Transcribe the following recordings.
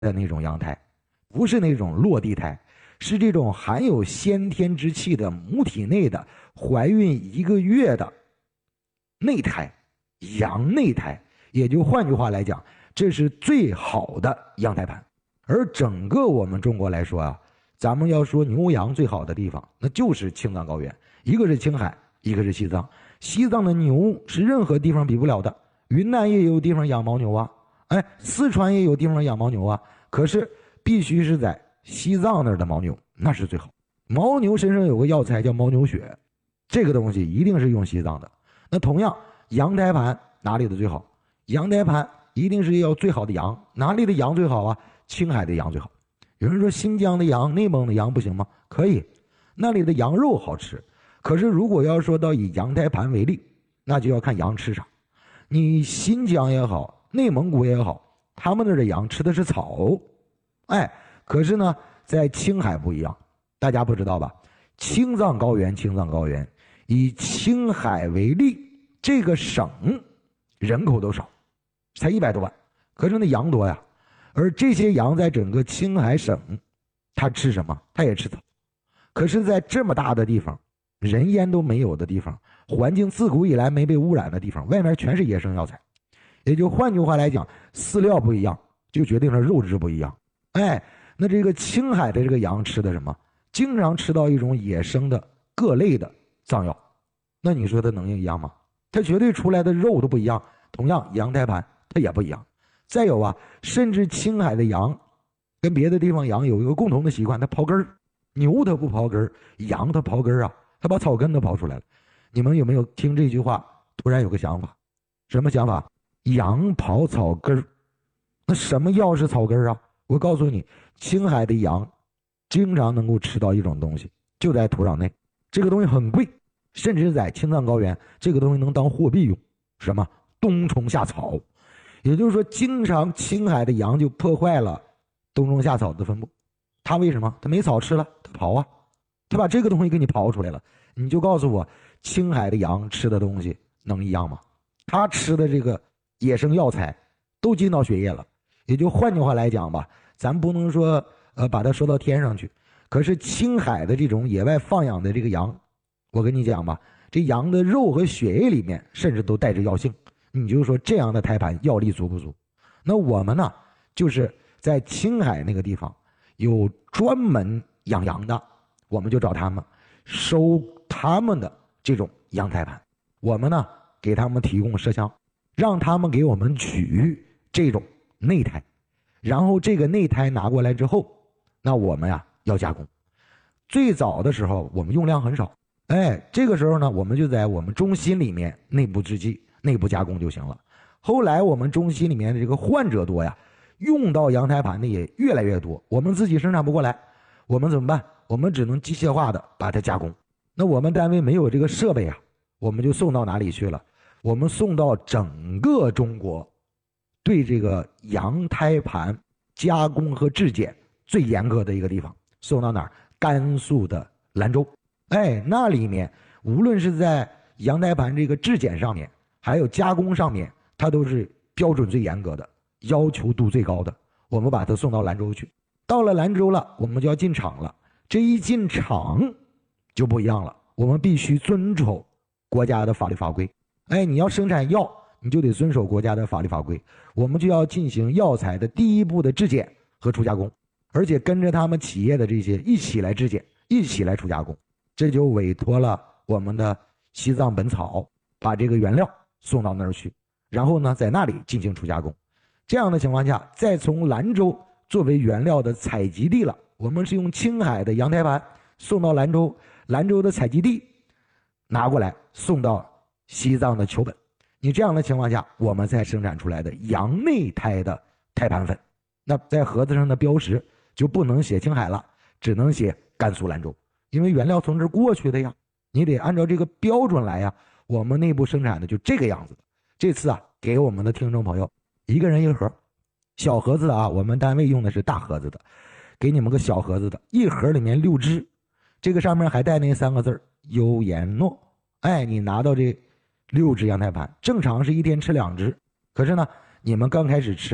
的那种羊胎，不是那种落地胎，是这种含有先天之气的母体内的怀孕1个月的内胎，羊内胎。也就换句话来讲，这是最好的羊胎盘。而整个我们中国来说啊，咱们要说牛羊最好的地方，那就是青藏高原，一个是青海，一个是西藏。西藏的牛是任何地方比不了的，云南也有地方养牦牛啊，四川也有地方养牦牛啊，可是必须是在西藏那儿的牦牛，那是最好。牦牛身上有个药材叫牦牛血，这个东西一定是用西藏的。那同样，羊胎盘哪里的最好？羊胎盘一定是要最好的羊，哪里的羊最好啊？青海的羊最好。有人说新疆的羊、内蒙的羊不行吗？可以，那里的羊肉好吃。可是如果要说到以羊胎盘为例，那就要看羊吃啥。你新疆也好，内蒙古也好，他们那儿的羊吃的是草，可是呢，在青海不一样，大家不知道吧？青藏高原，以青海为例，这个省人口都少，才100多万，可是那羊多呀。而这些羊在整个青海省，它吃什么？它也吃草。可是在这么大的地方，人烟都没有的地方，环境自古以来没被污染的地方，外面全是野生药材。也就换句话来讲，饲料不一样，就决定了肉质不一样。那这个青海的这个羊吃的什么？经常吃到一种野生的各类的藏药。那你说它能一样吗？它绝对出来的肉都不一样。同样，羊胎盘它也不一样。再有啊，甚至青海的羊跟别的地方羊有一个共同的习惯，它刨根儿。牛它不刨根儿，羊它刨根儿啊，它把草根都刨出来了。你们有没有听这句话突然有个想法？什么想法？羊刨草根儿。那什么药是草根儿啊？我告诉你，青海的羊经常能够吃到一种东西，就在土壤内。这个东西很贵，甚至在青藏高原，这个东西能当货币用。什么？冬虫夏草。也就是说，经常青海的羊就破坏了冬虫夏草的分布。它为什么？它没草吃了，它刨啊，它把这个东西给你刨出来了。你就告诉我，青海的羊吃的东西能一样吗？它吃的这个野生药材都进到血液了。也就换句话来讲吧，咱不能说把它说到天上去。可是青海的这种野外放养的这个羊，我跟你讲吧，这羊的肉和血液里面甚至都带着药性。你就说这样的胎盘药力足不足？那我们呢，就是在青海那个地方有专门养羊的，我们就找他们收他们的这种羊胎盘，我们呢给他们提供麝香，让他们给我们取这种内胎，然后这个内胎拿过来之后，那我们呀要加工。最早的时候我们用量很少，这个时候呢，我们就在我们中心里面内部制剂、内部加工就行了。后来我们中心里面的这个患者多呀，用到羊胎盘的也越来越多，我们自己生产不过来，我们怎么办？我们只能机械化的把它加工。那我们单位没有这个设备啊，我们就送到哪里去了？我们送到整个中国对这个羊胎盘加工和质检最严格的一个地方，送到哪儿？甘肃的兰州。那里面无论是在羊胎盘这个质检上面，还有加工上面，它都是标准最严格的，要求度最高的。我们把它送到兰州去，到了兰州了，我们就要进厂了。这一进厂就不一样了，我们必须遵守国家的法律法规。你要生产药，你就得遵守国家的法律法规。我们就要进行药材的第一步的质检和初加工，而且跟着他们企业的这些一起来质检，一起来初加工。这就委托了我们的西藏本草把这个原料送到那儿去，然后呢在那里进行初加工。这样的情况下，再从兰州作为原料的采集地了，我们是用青海的羊胎盘送到兰州，兰州的采集地拿过来送到西藏的球本。你这样的情况下，我们才生产出来的羊内胎的胎盘粉。那在盒子上的标识就不能写青海了，只能写甘肃兰州，因为原料从这儿过去的呀，你得按照这个标准来呀。我们内部生产的就这个样子的。这次啊，给我们的听众朋友一个人一盒，小盒子啊，我们单位用的是大盒子的，给你们个小盒子的，一盒里面6支，这个上面还带那3个字优颜诺。你拿到这6支羊胎盘，正常是一天吃2支，可是呢，你们刚开始吃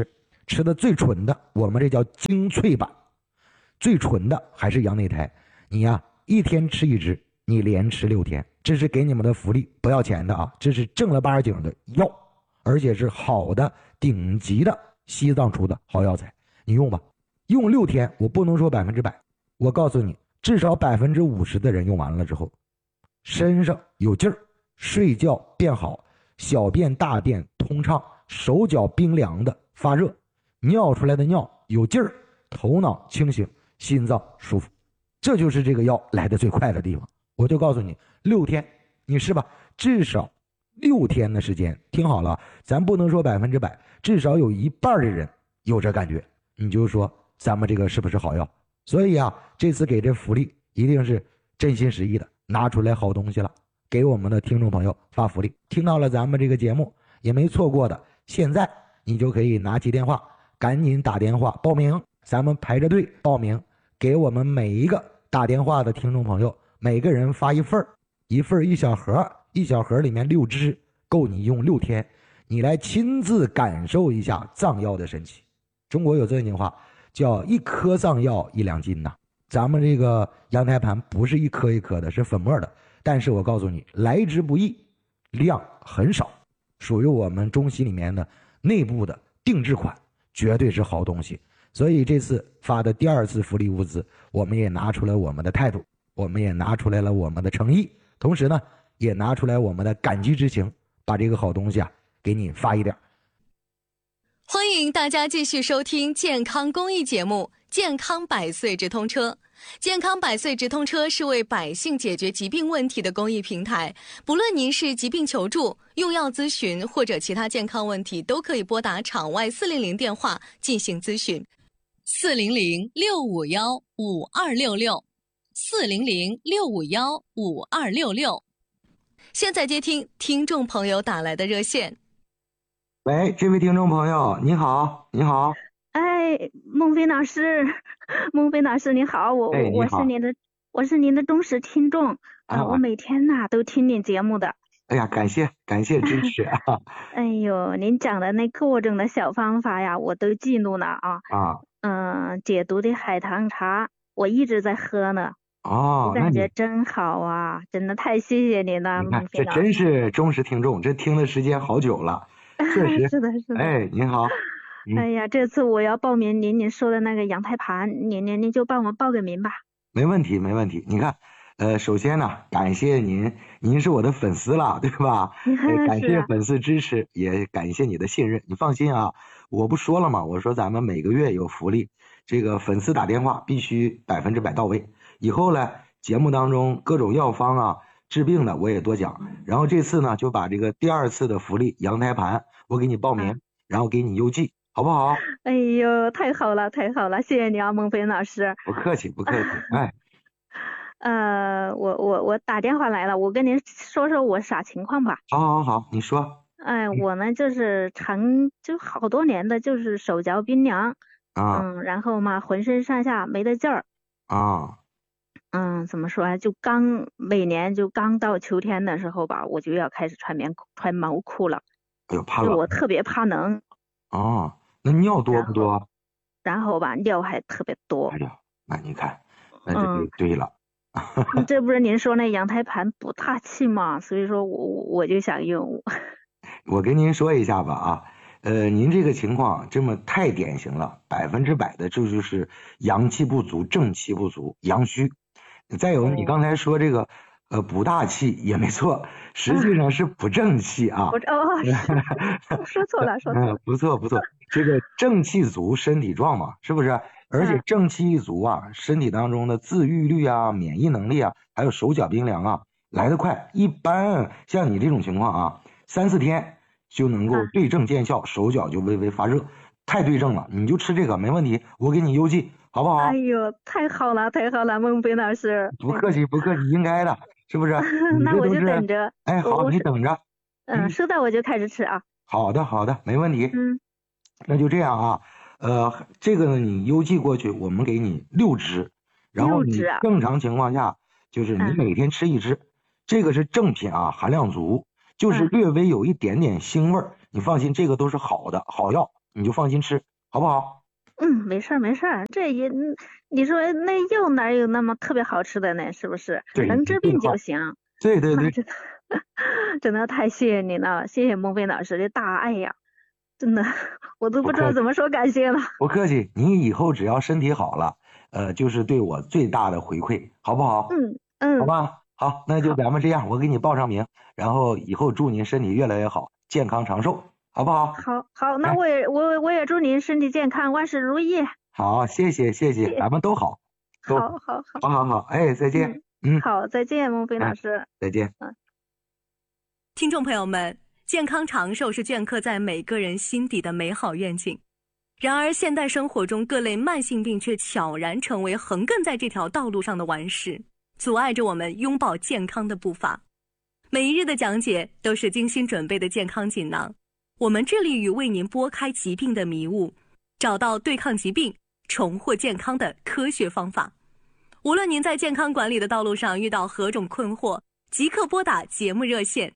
吃的最纯的，我们这叫精粹版，最纯的还是羊内胎。你呀，一天吃一只，你连吃6天，这是给你们的福利，不要钱的啊，这是正儿八经的药，而且是好的顶级的西藏出的好药材，你用吧。用6天，我不能说100%，我告诉你，至少50%的人用完了之后，身上有劲儿，睡觉变好，小便大便通畅，手脚冰凉的发热，尿出来的尿有劲儿，头脑清醒，心脏舒服。这就是这个药来的最快的地方。我就告诉你，6天你试吧，至少6天的时间。听好了，咱不能说100%，至少有一半的人有这感觉，你就说咱们这个是不是好药？所以啊，这次给这福利一定是真心实意的，拿出来好东西了，给我们的听众朋友发福利。听到了咱们这个节目也没错过的，现在你就可以拿起电话，赶紧打电话报名，咱们排着队报名，给我们每一个打电话的听众朋友，每个人发一份一小盒，一小盒里面6支，够你用6天，你来亲自感受一下藏药的神奇。中国有这句话叫一颗藏药1两金呐，咱们这个羊胎盘不是一颗一颗的，是粉末的，但是我告诉你，来之不易，量很少，属于我们中西里面的内部的定制款，绝对是好东西。所以这次发的第2次福利物资，我们也拿出了我们的态度，我们也拿出来了我们的诚意，同时呢，也拿出来我们的感激之情，把这个好东西啊给你发一点。 欢迎大家继续收听健康公益节目《健康百岁直通车》。健康百岁直通车是为百姓解决疾病问题的公益平台，不论您是疾病求助、用药咨询或者其他健康问题，都可以拨打场外400电话进行咨询。400-651-5266，400-651-5266。现在接听听众朋友打来的热线。 喂，这位听众朋友，你好，你好。 哎，孟非老师，孟非老师你好，我是您的忠实听众啊，我每天都听您节目的。 哎呀，感谢支持啊！ 哎呦，您讲的那各种的小方法呀，我都记录了啊。解毒的海棠茶，我一直在喝呢。我感觉真好啊，真的太谢谢您了。 你看，这真是忠实听众，这听的时间好久了，确实。 是的。 哎，您好。 哎呀，这次我要报名您说的那个羊胎盘，您就帮我报个名吧。 没问题。你看，首先呢，感谢您是我的粉丝了，对吧？感谢粉丝支持，也感谢你的信任。你放心啊，我不说了吗？我说咱们每个月有福利，这个粉丝打电话必须100%到位。以后呢，节目当中各种药方啊、治病的我也多讲。然后这次呢，就把这个第2次的福利羊胎盘，我给你报名，然后给你邮寄。好不好？ 哎呦，太好了，谢谢你啊，孟非老师。 不客气。哎， 我打电话来了，我跟您说说我啥情况吧。 好，你说。 哎，我呢就是就好多年的，就是手脚冰凉然后嘛浑身上下没得劲儿怎么说啊？每年就刚到秋天的时候吧，我就要开始穿毛裤了。 哎呦，怕冷。 我特别怕冷。 那尿多不多？ 然后吧，尿还特别多。 哎呀，那你看，那就对了。 这不是您说那羊胎盘补大气吗？所以说我就想用。 我跟您说一下吧啊，您这个情况这么太典型了，100%的这就是阳气不足、正气不足、阳虚。再有你刚才说这个补大气也没错，实际上是补正气啊。 说错了。 不错，这个正气足身体壮嘛，是不是？而且正气一足啊，身体当中的自愈率啊、免疫能力啊，还有手脚冰凉啊，来得快。一般像你这种情况啊，3-4天就能够对症见效，手脚就微微发热，太对症了。你就吃这个没问题，我给你邮寄，好不好？ 哎呦，太好了，孟非老师。 不客气，应该的，是不是？ 那我就等着。 哎，好，你等着。 收到我就开始吃啊。 好的，没问题。那就这样啊。这个呢，你邮寄过去，我们给你6支，然后你正常情况下就是你每天吃1支，这个是正品啊，含量足，就是略微有一点点腥味儿，你放心，这个都是好的好药，你就放心吃， 好不好？ 没事没事，这也你说那药哪有那么特别好吃的呢？是不是？能治病就行。 对对对， 真的太谢谢你了，谢谢孟非老师的大爱呀！真的，我都不知道怎么说感谢了。 不客气，你以后只要身体好了，就是对我最大的回馈，好不好？好吧，好，那就咱们这样，我给你报上名，然后以后祝您身体越来越好，健康长寿，好不好？ 好，那我也祝您身体健康，万事如意。 好，谢谢，咱们都好。好，哎，再见。 好，再见，孟非老师。 再见。 听众朋友们，健康长寿是镌刻在每个人心底的美好愿景。然而，现代生活中各类慢性病却悄然成为横亘在这条道路上的顽石，阻碍着我们拥抱健康的步伐。每一日的讲解都是精心准备的健康锦囊，我们致力于为您拨开疾病的迷雾，找到对抗疾病、重获健康的科学方法。无论您在健康管理的道路上遇到何种困惑，即刻拨打节目热线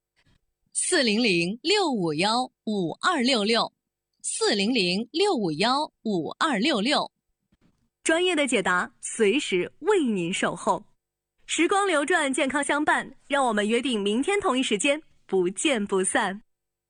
400-651-5266，400-651-5266，专业的解答随时为您守候。时光流转，健康相伴，让我们约定明天同一时间不见不散。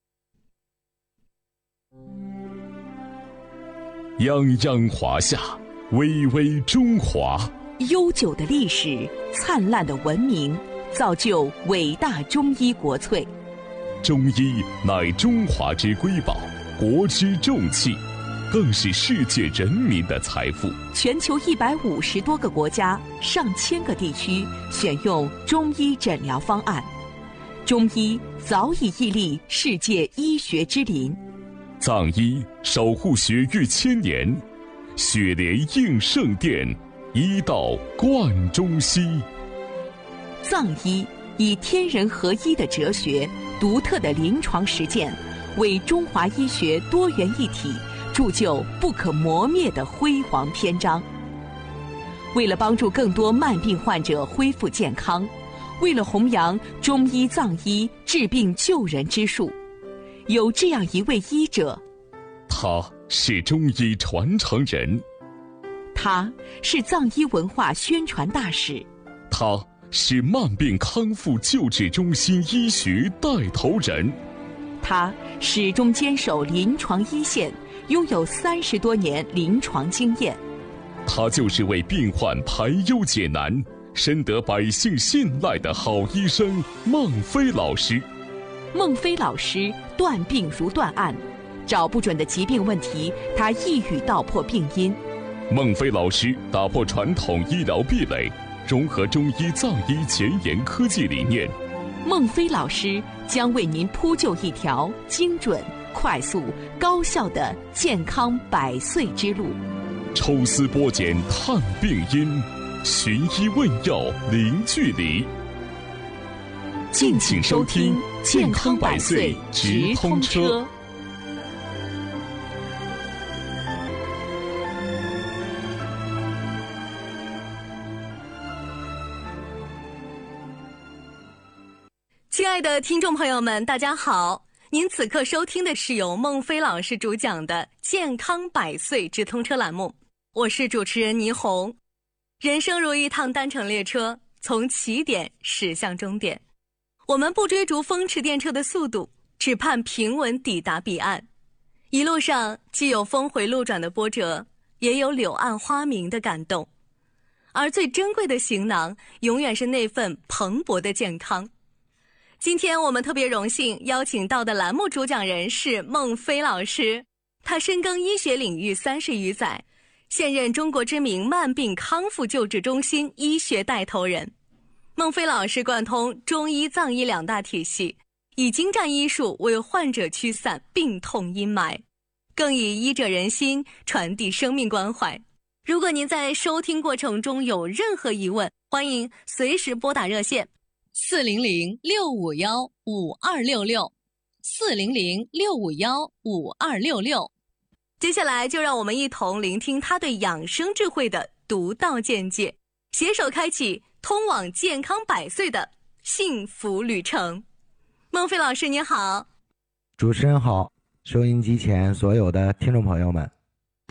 泱泱华夏，巍巍中华。 悠久的历史，灿烂的文明，造就伟大中医国粹。 中医乃中华之瑰宝，国之重器，更是世界人民的财富。 全球150多个国家、上千个地区选用中医诊疗方案，中医早已屹立世界医学之林。 藏医守护血域1000年，血莲应圣殿，医道贯中西。 藏医以天人合一的哲学、独特的临床实践，为中华医学多元一体铸就不可磨灭的辉煌篇章。为了帮助更多慢病患者恢复健康，为了弘扬中医藏医治病救人之术，有这样一位医者， 他是中医传承人， 他是藏医文化宣传大使， 他是慢病康复救治中心医学带头人， 他始终坚守临床一线，拥有30多年临床经验。 他就是为病患排忧解难、深得百姓信赖的好医生孟非老师。 孟非老师断病如断案，找不准的疾病问题，他一语道破病因。 孟非老师打破传统医疗壁垒，融合中医藏医前沿科技理念。 孟非老师将为您铺就一条精准、快速、高效的健康100岁之路。 抽丝剥茧探病因，寻医问药零距离。敬请收听健康100岁直通车。 亲爱的听众朋友们，大家好，您此刻收听的是由孟非老师主讲的健康100岁直通车栏目，我是主持人倪虹。人生如一趟单程列车，从起点驶向终点，我们不追逐风驰电掣的速度，只盼平稳抵达彼岸。一路上既有峰回路转的波折，也有柳暗花明的感动，而最珍贵的行囊永远是那份蓬勃的健康。今天我们特别荣幸邀请到的栏目主讲人是孟非老师，他深耕医学领域30余载，现任中国知名慢病康复救治中心医学带头人。孟非老师贯通中医藏医2大体系，以精湛医术为患者驱散病痛阴霾，更以医者仁心传递生命关怀。如果您在收听过程中有任何疑问，欢迎随时拨打热线400-651-5266，400-651-5266。接下来就让我们一同聆听他对养生智慧的独到见解，携手开启通往健康100岁的幸福旅程。孟非老师你好。 主持人好，收音机前所有的听众朋友们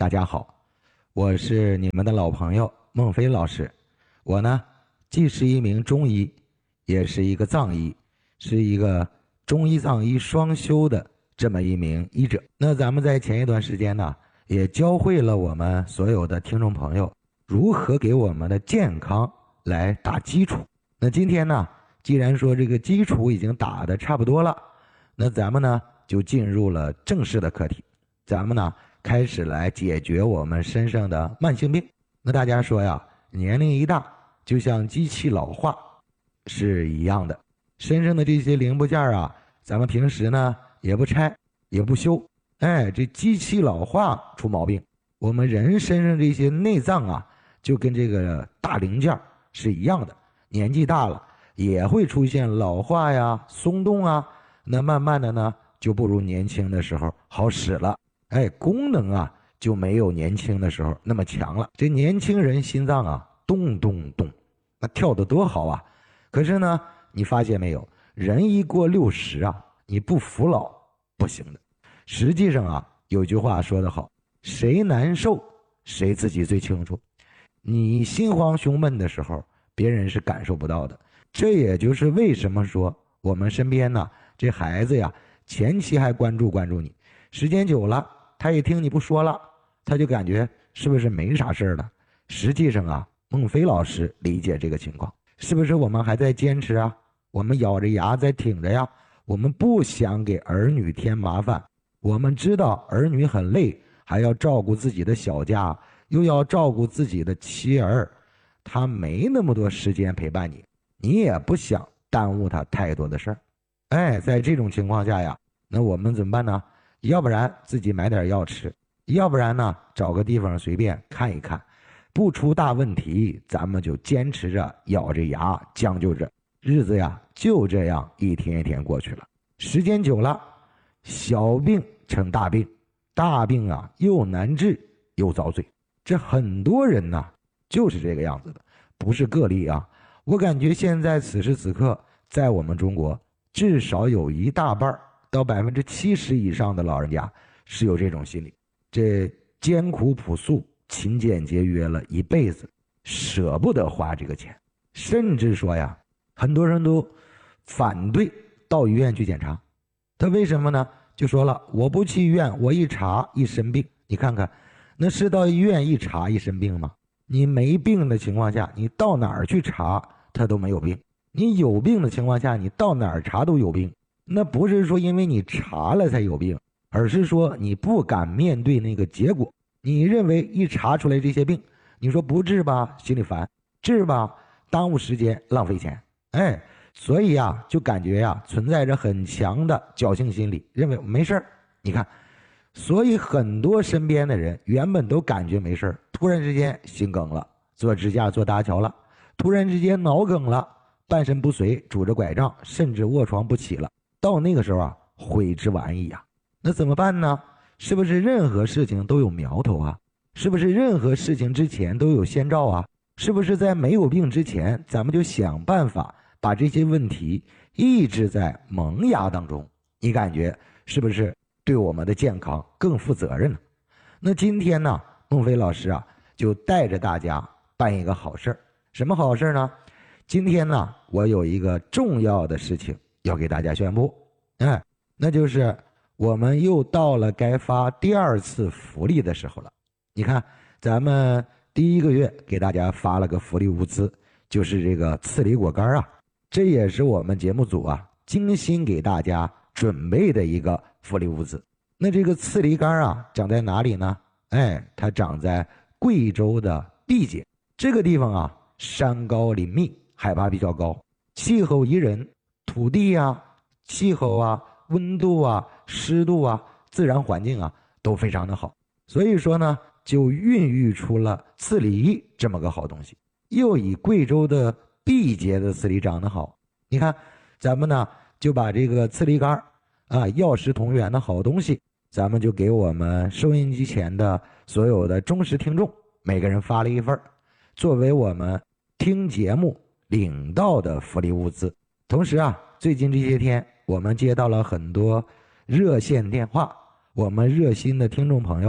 大家好，我是你们的老朋友孟非老师。我呢，既是一名中医，也是一个藏医，是一个中医藏医双修的这么一名医者。那咱们在前一段时间呢，也教会了我们所有的听众朋友如何给我们的健康来打基础。那今天呢，既然说这个基础已经打得差不多了，那咱们呢就进入了正式的课题。咱们呢开始来解决我们身上的慢性病。那大家说呀，年龄一大，就像机器老化是一样的，身上的这些零部件啊，咱们平时呢也不拆也不修，这机器老化出毛病。我们人身上这些内脏啊，就跟这个大零件是一样的，年纪大了也会出现老化呀、松动啊，那慢慢的呢就不如年轻的时候好使了，功能啊就没有年轻的时候那么强了。这年轻人心脏啊咚咚咚，那跳得多好啊！可是呢，你发现没有，人一过60啊，你不服老不行的。实际上啊，有句话说得好，谁难受谁自己最清楚。你心慌胸闷的时候，别人是感受不到的。这也就是为什么说我们身边呢，这孩子呀，前期还关注你，时间久了，他一听你不说了，他就感觉是不是没啥事了。实际上啊，孟非老师理解这个情况，是不是我们还在坚持啊？我们咬着牙在挺着呀，我们不想给儿女添麻烦。我们知道儿女很累，还要照顾自己的小家，又要照顾自己的妻儿，他没那么多时间陪伴你，你也不想耽误他太多的事儿。在这种情况下呀，那我们怎么办呢？要不然自己买点药吃，要不然呢找个地方随便看一看，不出大问题，咱们就坚持着咬着牙将就着，日子呀就这样一天一天过去了。时间久了，小病成大病，大病啊又难治又遭罪。这很多人呢就是这个样子的，不是个例啊。我感觉现在此时此刻，在我们中国至少有一大半到70%以上的老人家是有这种心理，这艰苦朴素、勤俭节约了一辈子，舍不得花这个钱，甚至说呀，很多人都反对到医院去检查。他为什么呢？就说了，我不去医院，我一查一生病。你看看，那是到医院一查一生病吗？你没病的情况下，你到哪儿去查他都没有病。你有病的情况下，你到哪儿查都有病。那不是说因为你查了才有病，而是说你不敢面对那个结果。你认为一查出来这些病，你说不治吧心里烦，治吧耽误时间浪费钱，所以啊就感觉呀存在着很强的侥幸心理，认为没事儿。你看，所以很多身边的人原本都感觉没事儿，突然之间心梗了，做支架做搭桥了，突然之间脑梗了，半身不遂，拄着拐杖，甚至卧床不起了。到那个时候啊，悔之晚矣啊。那怎么办呢？是不是任何事情都有苗头啊？是不是任何事情之前都有先兆啊？是不是在没有病之前，咱们就想办法把这些问题抑制在萌芽当中？你感觉是不是对我们的健康更负责任呢？那今天呢，孟非老师啊，就带着大家办一个好事儿。什么好事呢？今天呢，我有一个重要的事情要给大家宣布，那就是我们又到了该发第2次福利的时候了。你看，咱们第1个月给大家发了个福利物资，就是这个刺梨果干啊，这也是我们节目组啊精心给大家准备的一个福利物资。那这个刺梨干啊，长在哪里呢？它长在贵州的毕节这个地方啊，山高林密，海拔比较高，气候宜人，土地啊、气候啊、温度啊、湿度啊、自然环境啊都非常的好，所以说呢，就孕育出了刺梨这么个好东西。又以贵州的毕节的刺梨长得好，你看咱们呢就把这个刺梨干啊，药食同源的好东西，咱们就给我们收音机前的所有的忠实听众每个人发了一份，作为我们听节目领到的福利物资。同时啊，最近这些天我们接到了很多热线电话，我们热心的听众朋友啊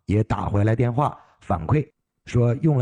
也打回来电话反馈说用了